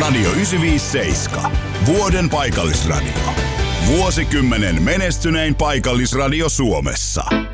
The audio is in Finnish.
Radio 957. Vuoden paikallisradio. Vuosikymmenen menestynein paikallisradio Suomessa.